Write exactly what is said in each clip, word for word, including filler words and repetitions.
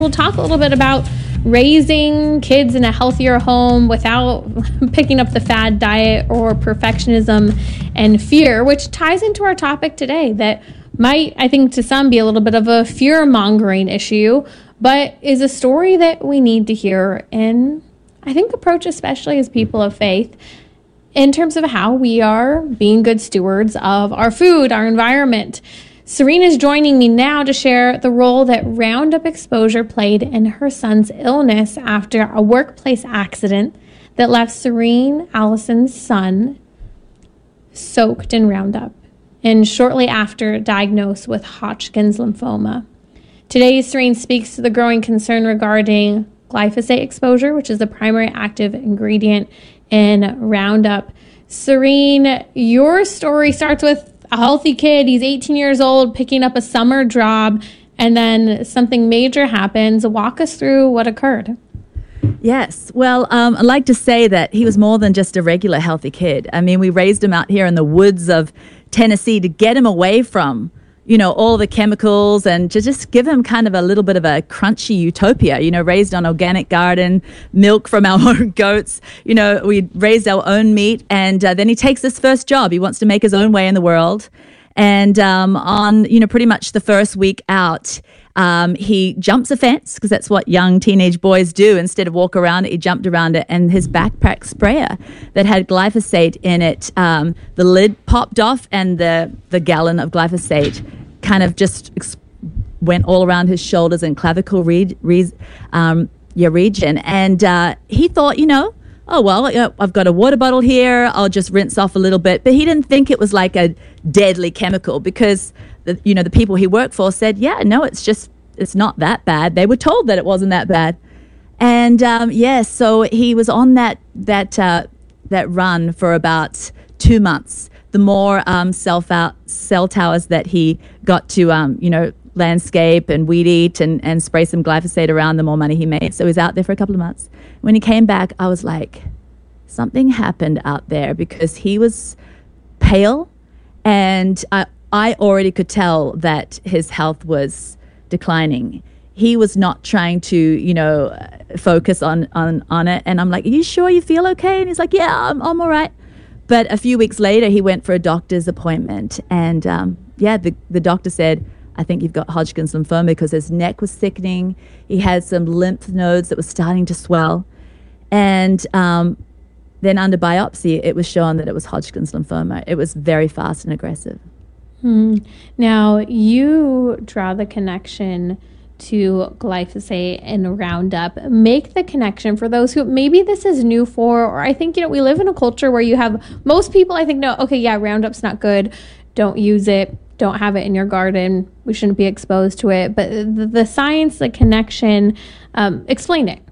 We'll talk a little bit about raising kids in a healthier home without picking up the fad diet or perfectionism and fear, which ties into our topic today that might, I think, to some be a little bit of a fear-mongering issue, but is a story that we need to hear and I think approach, especially as people of faith, in terms of how we are being good stewards of our food, our environment. Serene is joining me now to share the role that Roundup exposure played in her son's illness after a workplace accident that left Serene, Allison's son, soaked in Roundup, and shortly after diagnosed with Hodgkin's lymphoma. Today, Serene speaks to the growing concern regarding glyphosate exposure, which is the primary active ingredient in Roundup. Serene, your story starts with a healthy kid. He's eighteen years old, picking up a summer job, and then something major happens. Walk us through what occurred. Yes. Well, um, I'd like to say that he was more than just a regular healthy kid. I mean, we raised him out here in the woods of Tennessee to get him away from, you know, all the chemicals and to just give him kind of a little bit of a crunchy utopia, you know, raised on organic garden, milk from our own goats. You know, we raised our own meat. And uh, then he takes this first job. He wants to make his own way in the world. And um, on, you know, pretty much the first week out, um, he jumps a fence because that's what young teenage boys do. Instead of walk around it, he jumped around it. And his backpack sprayer that had glyphosate in it, um, the lid popped off and the, the gallon of glyphosate kind of just ex- went all around his shoulders and clavicle re- re- um, yeah, region. And uh, he thought, you know, oh, well, you know, I've got a water bottle here. I'll just rinse off a little bit. But he didn't think it was like a deadly chemical because, the, you know, the people he worked for said, yeah, no, it's just, it's not that bad. They were told that it wasn't that bad. And, um, yeah, so he was on that, that, uh, that run for about two months. The more um, cell, fo- cell towers that he got to, um, you know, landscape and weed eat and, and spray some glyphosate around, the more money he made. So he was out there for a couple of months. When he came back, I was like, something happened out there because he was pale and I, I already could tell that his health was declining. He was not trying to, you know, focus on, on, on it. And I'm like, are you sure you feel okay? And he's like, yeah, I'm, I'm all right. But a few weeks later, he went for a doctor's appointment. And, um, yeah, the, the doctor said, I think you've got Hodgkin's lymphoma because his neck was thickening. He had some lymph nodes that were starting to swell. And um, then under biopsy, it was shown that it was Hodgkin's lymphoma. It was very fast and aggressive. Hmm. Now, you draw the connection to glyphosate and Roundup. Make the connection for those who maybe this is new for, or I think, you know, we live in a culture where you have most people, I think, know, okay, yeah, Roundup's not good. Don't use it. Don't have it in your garden. We shouldn't be exposed to it. But the, the science, the connection, um, explain it.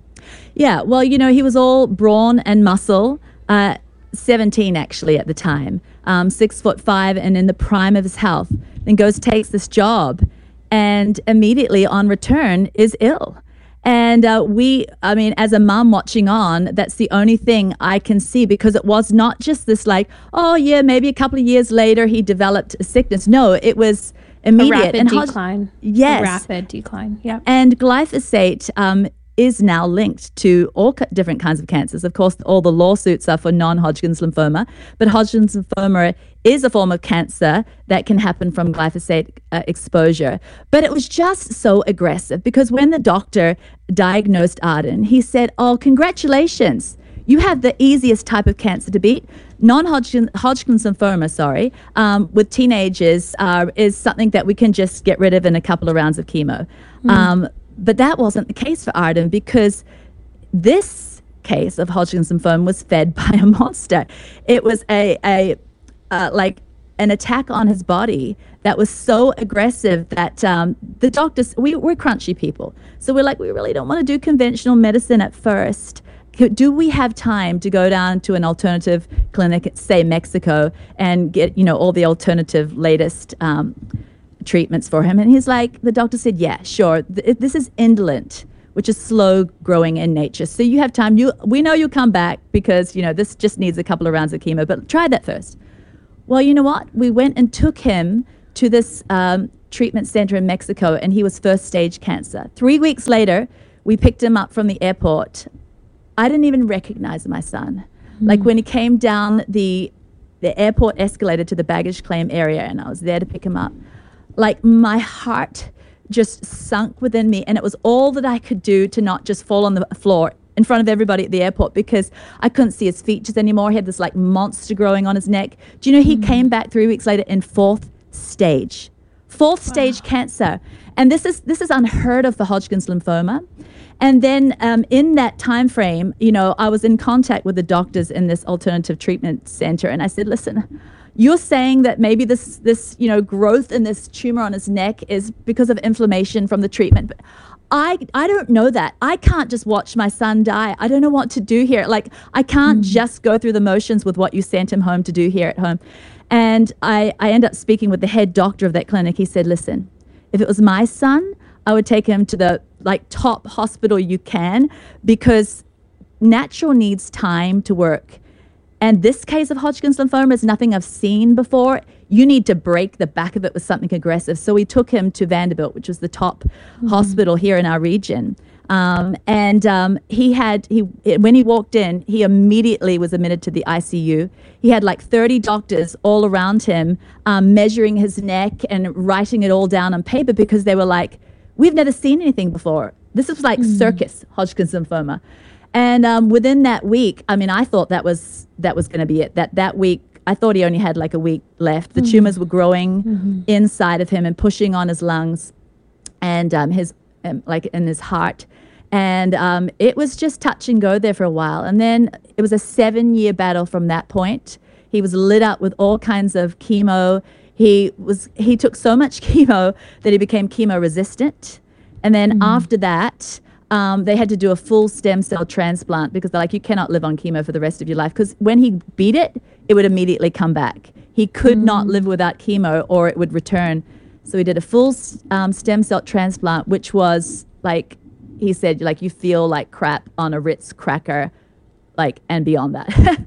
Yeah, well, you know, he was all brawn and muscle, uh, seventeen actually at the time, um, six foot five and in the prime of his health. Then goes, takes this job and immediately on return is ill. And uh, we, I mean, as a mom watching on, that's the only thing I can see because it was not just this like, oh, yeah, maybe a couple of years later he developed a sickness. No, it was immediate. A rapid and decline. Hod- yes. A rapid decline, yeah. And glyphosate um, is now linked to all c- different kinds of cancers. Of course, all the lawsuits are for non-Hodgkin's lymphoma, but Hodgkin's lymphoma is a form of cancer that can happen from glyphosate uh, exposure. But it was just so aggressive because when the doctor diagnosed Arden, he said, oh, congratulations. You have the easiest type of cancer to beat. Non-Hodgkin, Hodgkin's lymphoma, sorry, um, with teenagers uh, is something that we can just get rid of in a couple of rounds of chemo. Mm. Um, but that wasn't the case for Arden because this case of Hodgkin's lymphoma was fed by a monster. It was a, a Uh, like an attack on his body that was so aggressive that um, the doctors, we, we're crunchy people. So we're like, we really don't want to do conventional medicine at first. Do we have time to go down to an alternative clinic at, say, Mexico and get, you know, all the alternative latest um, treatments for him? And he's like, the doctor said, yeah, sure. Th- this is indolent, which is slow growing in nature. So you have time. You, we know you'll come back because, you know, this just needs a couple of rounds of chemo, but try that first. Well, you know what? We went and took him to this um, treatment center in Mexico, and he was first stage cancer. Three weeks later, we picked him up from the airport. I didn't even recognize my son. Mm. Like when he came down the the airport escalator to the baggage claim area, and I was there to pick him up, like my heart just sunk within me, and it was all that I could do to not just fall on the floor in front of everybody at the airport, because I couldn't see his features anymore. He had this like monster growing on his neck. Do you know he mm. came back three weeks later in fourth stage, fourth wow. stage cancer, and this is this is unheard of for Hodgkin's lymphoma. And then um, in that time frame, you know, I was in contact with the doctors in this alternative treatment center, and I said, listen, you're saying that maybe this, this, you know, growth in this tumor on his neck is because of inflammation from the treatment. But I, I don't know that. I can't just watch my son die. I don't know what to do here. Like, I can't mm. just go through the motions with what you sent him home to do here at home. And I, I end up speaking with the head doctor of that clinic. He said, listen, if it was my son, I would take him to the like top hospital you can, because natural needs time to work. And this case of Hodgkin's lymphoma is nothing I've seen before. You need to break the back of it with something aggressive. So we took him to Vanderbilt, which was the top mm-hmm. hospital here in our region. Um, and um, he had, he when he walked in, he immediately was admitted to the I C U. He had like thirty doctors all around him, um, measuring his neck and writing it all down on paper, because they were like, we've never seen anything before. This was like mm. circus Hodgkin's lymphoma. And um, within that week, I mean, I thought that was that was going to be it. That that week, I thought he only had like a week left. The mm. tumors were growing mm-hmm. inside of him and pushing on his lungs and um, his um, like in his heart. And um, it was just touch and go there for a while. And then it was a seven-year battle from that point. He was lit up with all kinds of chemo. He was he took so much chemo that he became chemo resistant. And then mm. after that, um, they had to do a full stem cell transplant, because they're like, you cannot live on chemo for the rest of your life. Because when he beat it, it would immediately come back. He could mm. not live without chemo, or it would return. So he did a full um, stem cell transplant, which was like, he said, like, you feel like crap on a Ritz cracker, like, and beyond that.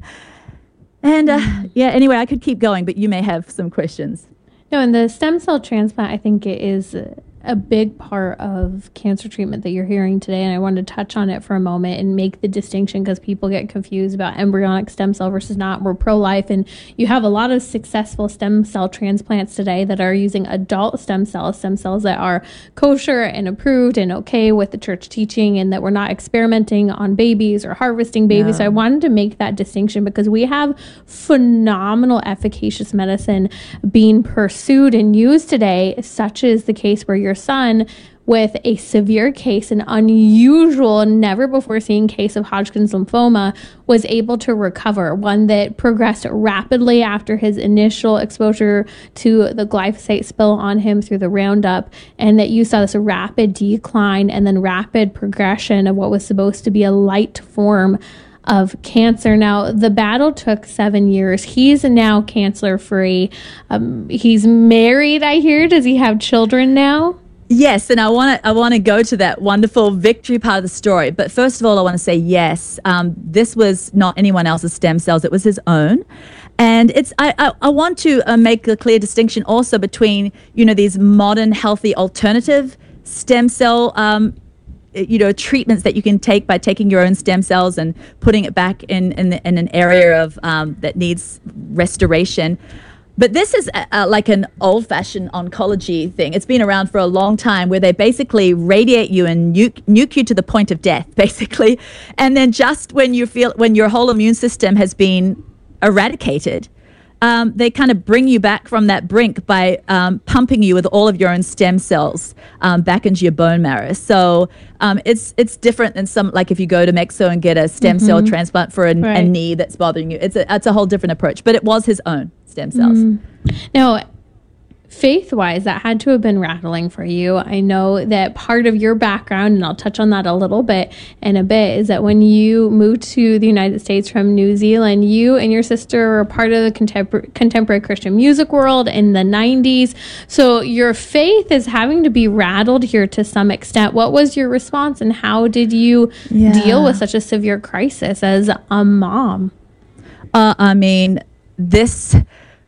And uh, yeah, anyway, I could keep going, but you may have some questions. No, and the stem cell transplant, I think it is a big part of cancer treatment that you're hearing today. And I wanted to touch on it for a moment and make the distinction, because people get confused about embryonic stem cell versus not. We're pro-life, and you have a lot of successful stem cell transplants today that are using adult stem cells, stem cells that are kosher and approved and okay with the church teaching, and that we're not experimenting on babies or harvesting babies. No. So I wanted to make that distinction, because we have phenomenal efficacious medicine being pursued and used today, such as the case where you're son with a severe case, an unusual, never before seen case of Hodgkin's lymphoma, was able to recover, one that progressed rapidly after his initial exposure to the glyphosate spill on him through the Roundup, and that you saw this rapid decline and then rapid progression of what was supposed to be a light form of cancer. Now, the battle took seven years. He's now cancer free. Um, he's married, I hear. Does he have children now? Yes, and I want to I want to go to that wonderful victory part of the story. But first of all, I want to say yes. Um, this was not anyone else's stem cells; it was his own. And it's I I, I want to uh, make a clear distinction also between, you know, these modern healthy alternative stem cell um, you know, treatments that you can take by taking your own stem cells and putting it back in in, the, in an area of um, that needs restoration. But this is a, a, like an old-fashioned oncology thing. It's been around for a long time, where they basically radiate you and nuke, nuke you to the point of death, basically. And then just when you feel, when your whole immune system has been eradicated, um, they kind of bring you back from that brink by um, pumping you with all of your own stem cells um, back into your bone marrow. So um, it's it's different than some, like if you go to Mexico and get a stem mm-hmm. cell transplant for a, right. a knee that's bothering you. It's a, it's a whole different approach, but it was his own stem cells. Mm. Now, faith-wise, that had to have been rattling for you. I know that part of your background, and I'll touch on that a little bit in a bit, is that when you moved to the United States from New Zealand, you and your sister were part of the contempor- contemporary Christian music world in the nineties. So your faith is having to be rattled here to some extent. What was your response, and how did you yeah. deal with such a severe crisis as a mom? Uh, I mean, this...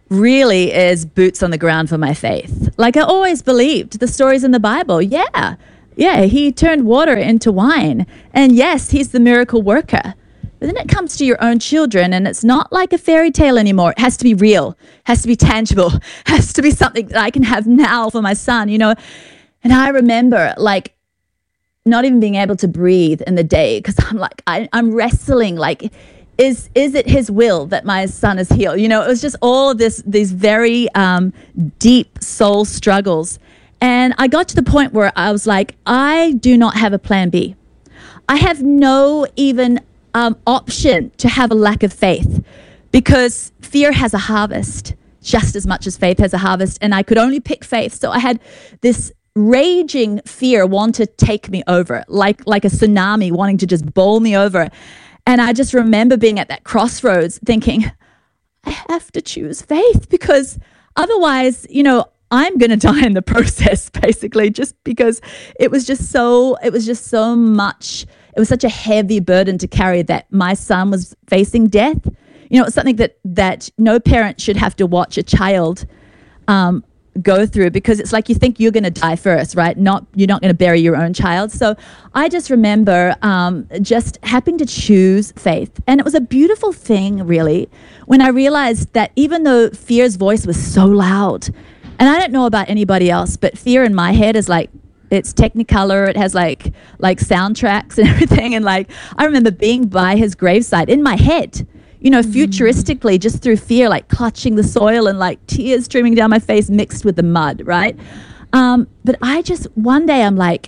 really is boots on the ground for my faith. Like I always believed the stories in the Bible. Yeah. Yeah. He turned water into wine. And yes, he's the miracle worker. But then it comes to your own children and it's not like a fairy tale anymore. It has to be real, has to be tangible, has to be something that I can have now for my son, you know. And I remember like not even being able to breathe in the day because I'm like, I, I'm wrestling like, is is it his will that my son is healed? You know, it was just all of this, these very um, deep soul struggles. And I got to the point where I was like, I do not have a plan B. I have no even Um, option to have a lack of faith because fear has a harvest just as much as faith has a harvest, and I could only pick faith. So I had this raging fear want to take me over, like like a tsunami wanting to just bowl me over. And I just remember being at that crossroads thinking, I have to choose faith because otherwise, you know, I'm going to die in the process, basically, just because it was just so, it was just so much. It was such a heavy burden to carry that my son was facing death. You know, it's something that, that no parent should have to watch a child um, go through because it's like you think you're going to die first, right? Not you're not going to bury your own child. So I just remember um, just having to choose faith. And it was a beautiful thing, really, when I realized that even though fear's voice was so loud, and I don't know about anybody else, but fear in my head is like, it's Technicolor. It has like like soundtracks and everything. And like I remember being by his gravesite in my head, you know, futuristically, just through fear, like clutching the soil and like tears streaming down my face mixed with the mud, right? Um, but I just one day I'm like,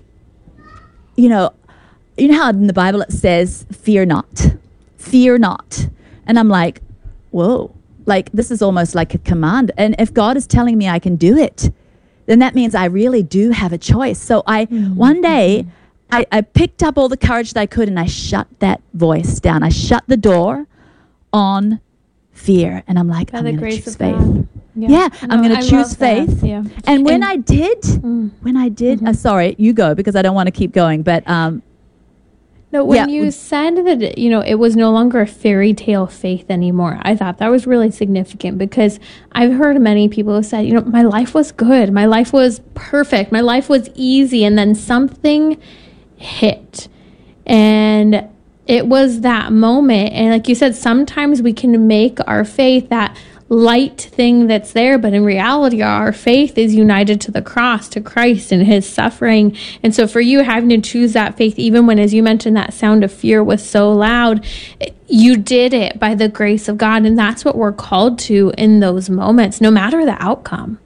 you know, you know how in the Bible it says, "Fear not, fear not," and I'm like, whoa, like this is almost like a command. And if God is telling me I can do it, then that means I really do have a choice. So I, mm-hmm. one day, I, I picked up all the courage that I could and I shut that voice down. I shut the door on fear. And I'm like, By I'm going to choose faith. God. Yeah, yeah no, I'm going to choose faith. Yeah. And when and, I did, mm, when I did, mm-hmm. uh, sorry, you go because I don't want to keep going. But um, No, when yeah. you said that, you know, it was no longer a fairy tale faith anymore, I thought that was really significant because I've heard many people who said, you know, my life was good. My life was perfect. My life was easy. And then something hit. And it was that moment. And like you said, sometimes we can make our faith that light thing that's there, but in reality our faith is united to the cross, to Christ and his suffering. And so for you having to choose that faith, even when, as you mentioned, that sound of fear was so loud, you did it by the grace of God. And that's what we're called to in those moments, no matter the outcome.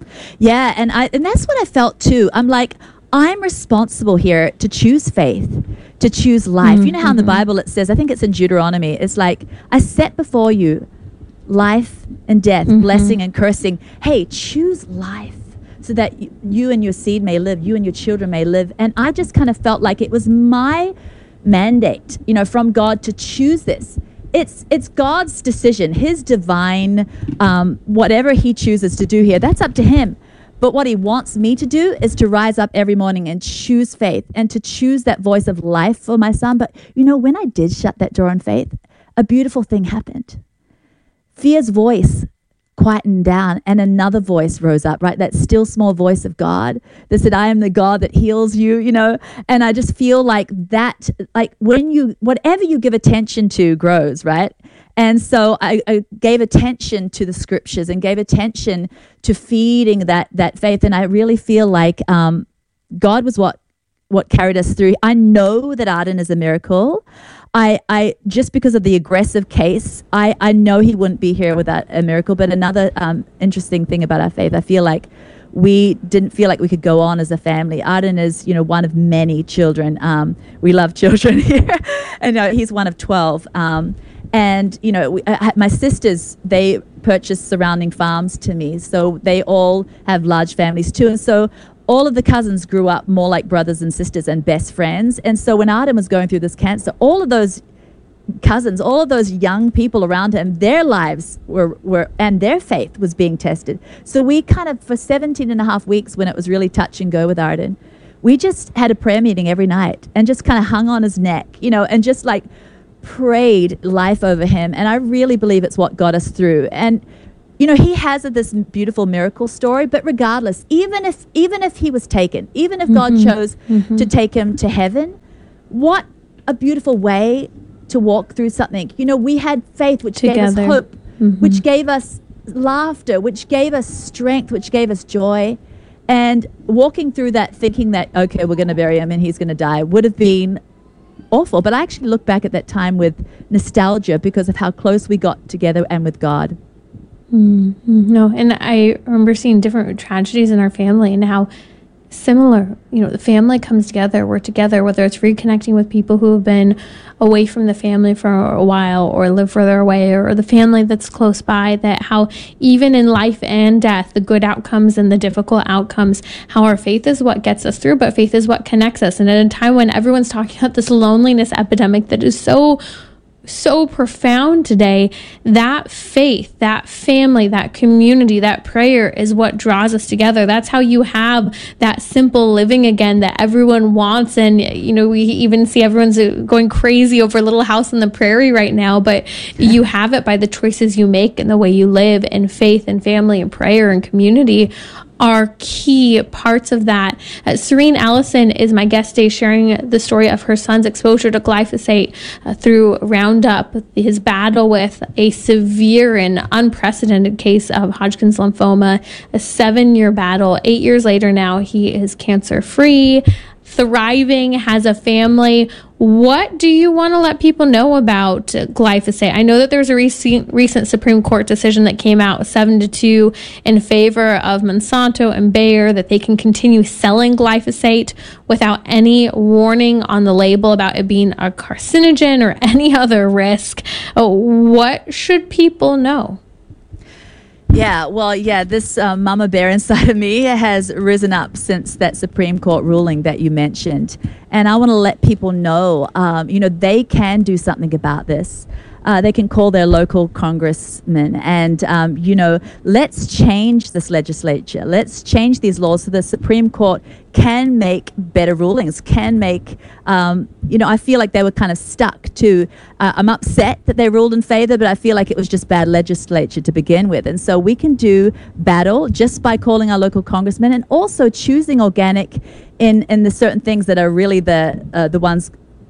Yeah, and I and that's what I felt too. I'm like, I'm responsible here to choose faith, to choose life. Mm-hmm. You know how in the Bible it says, I think it's in Deuteronomy, it's like, I set before you life and death, mm-hmm. blessing and cursing. Hey, choose life so that you, you and your seed may live, you and your children may live. And I just kind of felt like it was my mandate, you know, from God to choose this. It's it's God's decision, his divine, um, whatever he chooses to do here, that's up to him. But what he wants me to do is to rise up every morning and choose faith and to choose that voice of life for my son. But, you know, when I did shut that door on faith, a beautiful thing happened. Fear's voice quietened down and another voice rose up, right? That still small voice of God that said, I am the God that heals you, you know? And I just feel like that, like when you, whatever you give attention to grows, right? And so I, I gave attention to the scriptures and gave attention to feeding that that faith. And I really feel like um, God was what what carried us through. I know that Arden is a miracle. I, I just because of the aggressive case, I, I know he wouldn't be here without a miracle. But another um, interesting thing about our faith, I feel like we didn't feel like we could go on as a family. Arden is, you know, one of many children. Um, we love children here, and uh, he's one of twelve. Um, and you know, we, uh, my sisters, they purchased surrounding farms to me, so they all have large families too, and so all of the cousins grew up more like brothers and sisters and best friends. And so when Arden was going through this cancer, all of those cousins, all of those young people around him, their lives were, were and their faith was being tested. So we kind of, for seventeen and a half weeks when it was really touch and go with Arden, we just had a prayer meeting every night and just kind of hung on his neck, you know, and just like prayed life over him. And I really believe it's what got us through. And you know, he has this beautiful miracle story, but regardless, even if even if he was taken, even if mm-hmm. God chose mm-hmm. to take him to heaven, what a beautiful way to walk through something. You know, we had faith, which Together. gave us hope, mm-hmm. which gave us laughter, which gave us strength, which gave us joy. And walking through that thinking that, okay, we're going to bury him and he's going to die would have been awful. But I actually look back at that time with nostalgia because of how close we got together and with God. Mm-hmm. No, and I remember seeing different tragedies in our family and how similar, you know, the family comes together, we're together, whether it's reconnecting with people who have been away from the family for a while or live further away, or the family that's close by, that how even in life and death, the good outcomes and the difficult outcomes, how our faith is what gets us through, but faith is what connects us. And at a time when everyone's talking about this loneliness epidemic that is so so profound today, that faith, that family, that community, that prayer is what draws us together. That's how you have that simple living again that everyone wants. And, you know, we even see everyone's going crazy over Little House on the Prairie right now, but you have it by the choices you make and the way you live, and faith and family and prayer and community are key parts of that. Uh, Serene Allison is my guest today, sharing the story of her son's exposure to glyphosate uh, through Roundup, his battle with a severe and unprecedented case of Hodgkin's lymphoma, a seven-year battle. Eight years later now, he is cancer-free, thriving, has a family. What do you want to let people know about glyphosate? I know that there's a recent, recent Supreme Court decision that came out seven to two in favor of Monsanto and Bayer, that they can continue selling glyphosate without any warning on the label about it being a carcinogen or any other risk. Oh, what should people know? Yeah, well, yeah, this uh, mama bear inside of me has risen up since that Supreme Court ruling that you mentioned. And I want to let people know, um, you know, they can do something about this. Uh, they can call their local congressman and, um, you know, let's change this legislature. Let's change these laws so the Supreme Court can make better rulings, can make, um, you know, I feel like they were kind of stuck to, uh, I'm upset that they ruled in favor, but I feel like it was just bad legislature to begin with. And so we can do battle just by calling our local congressman and also choosing organic in, in the certain things that are really the, uh, the ones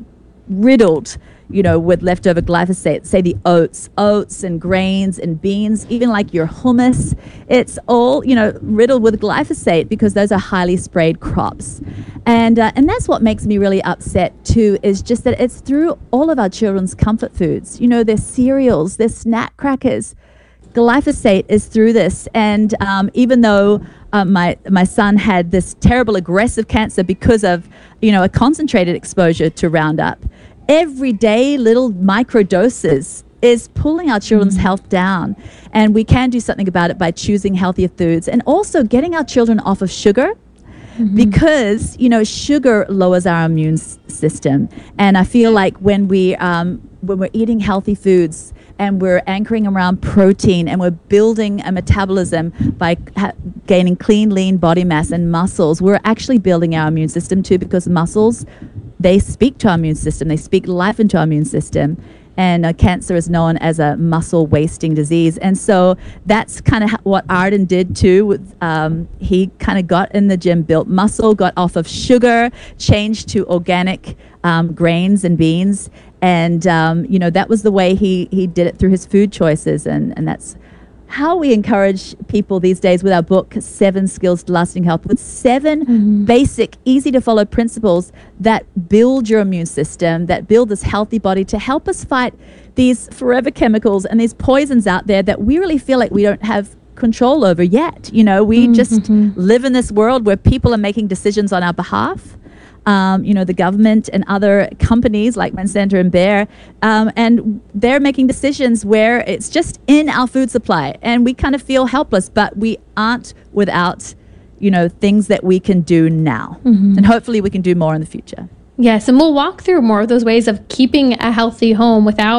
riddled, you know, with leftover glyphosate, say the oats, oats and grains and beans, even like your hummus. It's all, you know, riddled with glyphosate because those are highly sprayed crops. And uh, and that's what makes me really upset too, is just that it's through all of our children's comfort foods. You know, their cereals, their snack crackers. Glyphosate is through this. And um, even though uh, my my son had this terrible aggressive cancer because of, you know, a concentrated exposure to Roundup, everyday little micro doses is pulling our children's mm-hmm. health down. And we can do something about it by choosing healthier foods and also getting our children off of sugar. Mm-hmm. Because, you know, sugar lowers our immune s- system. And I feel like when we um, when we're eating healthy foods and we're anchoring around protein and we're building a metabolism by ha- gaining clean, lean body mass and muscles, we're actually building our immune system too, because muscles, they speak to our immune system. They speak life into our immune system. And uh, cancer is known as a muscle wasting disease. And so that's kind of ha- what Arden did too. With, um, he kind of got in the gym, built muscle, got off of sugar, changed to organic um, grains and beans. And, um, you know, that was the way he, he did it through his food choices. And, and that's how we encourage people these days with our book, Seven Skills to Lasting Health, with seven mm-hmm. basic, easy to follow principles that build your immune system, that build this healthy body to help us fight these forever chemicals and these poisons out there that we really feel like we don't have control over yet. You know, we mm-hmm. just live in this world where people are making decisions on our behalf. Um, you know, the government and other companies like Monsanto and Bayer, um, and they're making decisions where it's just in our food supply and we kind of feel helpless, but we aren't without, you know, things that we can do now. Mm-hmm. And hopefully we can do more in the future. Yes, and we'll walk through more of those ways of keeping a healthy home without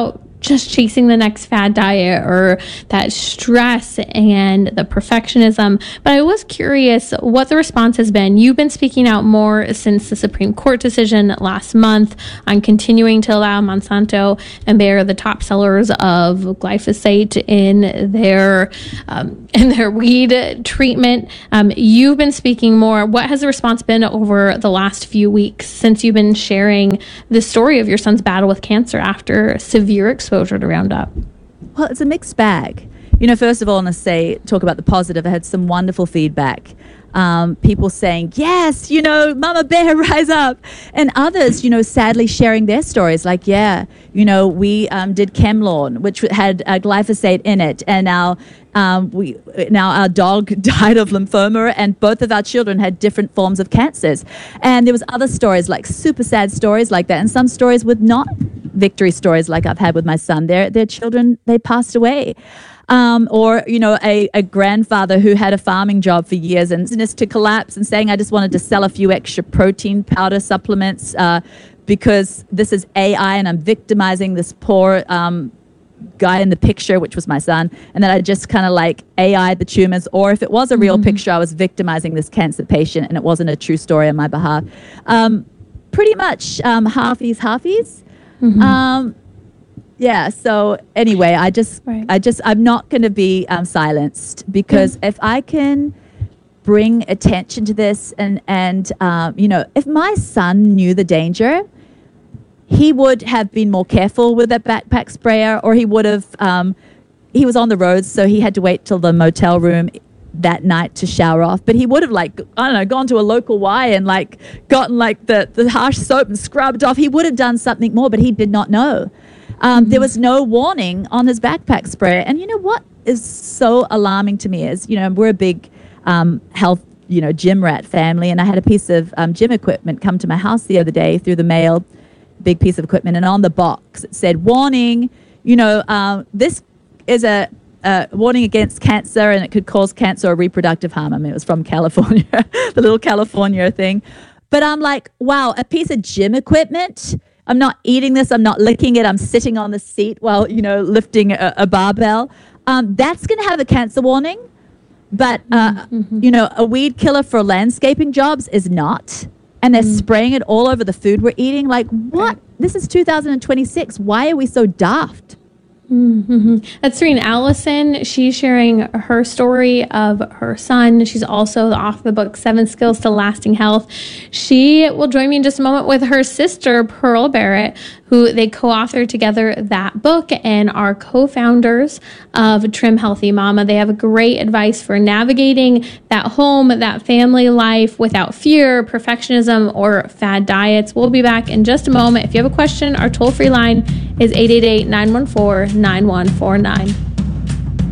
just chasing the next fad diet or that stress and the perfectionism. But I was curious what the response has been. You've been speaking out more since the Supreme Court decision last month on continuing to allow Monsanto and Bayer, the top sellers of glyphosate, in their um, in their weed treatment. Um, you've been speaking more. What has the response been over the last few weeks since you've been sharing the story of your son's battle with cancer after severe exposure to Roundup? Well, it's a mixed bag. You know, first of all, I want to say, talk about the positive. I had some wonderful feedback. Um, people saying, yes, you know, Mama Bear, rise up. And others, you know, sadly sharing their stories like, yeah, you know, we um, did ChemLawn, which had uh, glyphosate in it. And now, um, we, now our dog died of lymphoma, and both of our children had different forms of cancers. And there was other stories, like super sad stories like that. And some stories with not victory stories like I've had with my son. Their, their children, they passed away. Um, or, you know, a, a grandfather who had a farming job for years and business to collapse and saying, I just wanted to sell a few extra protein powder supplements uh, because this is A I and I'm victimizing this poor um, guy in the picture, which was my son. And then I just kind of like A I'd the tumors. Or if it was a real mm-hmm. picture, I was victimizing this cancer patient and it wasn't a true story on my behalf. Um, pretty much um, halfies, halfies. Mm-hmm. Um, Yeah. So anyway, I just, right. I just, I'm not going to be um, silenced because mm. if I can bring attention to this and, and um, you know, if my son knew the danger, he would have been more careful with that backpack sprayer, or he would have, um, he was on the roads, so he had to wait till the motel room that night to shower off. But he would have, like, I don't know, gone to a local Y and like gotten like the, the harsh soap and scrubbed off. He would have done something more, but he did not know. Um, mm-hmm. There was no warning on his backpack sprayer. And you know what is so alarming to me is, you know, we're a big um, health, you know, gym rat family. And I had a piece of um, gym equipment come to my house the other day through the mail, big piece of equipment. And on the box, it said, warning, you know, um, this is a, a warning against cancer and it could cause cancer or reproductive harm. I mean, it was from California, the little California thing. But I'm like, wow, a piece of gym equipment. I'm not eating this. I'm not licking it. I'm sitting on the seat while, you know, lifting a, a barbell. Um, that's going to have a cancer warning. But, uh, mm-hmm. you know, a weed killer for landscaping jobs is not. And they're mm. spraying it all over the food we're eating. Like, what? Right. This is two thousand twenty-six. Why are we so daft? Mm-hmm. That's Serene Allison. She's sharing her story of her son. She's also the author of the book, Seven Skills to Lasting Health. She will join me in just a moment with her sister, Pearl Barrett, who they co-authored together that book and are co-founders of Trim Healthy Mama. They have great advice for navigating that home, that family life without fear, perfectionism, or fad diets. We'll be back in just a moment. If you have a question, our toll-free line is eight eight eight, nine one four, nine one four nine.